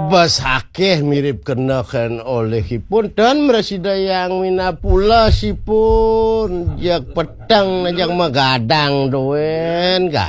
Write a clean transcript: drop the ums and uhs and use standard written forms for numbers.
Bas akeh mirip kenakan olehipun dan meresidayang mina pula sipun jak petang najak magadang doen ka.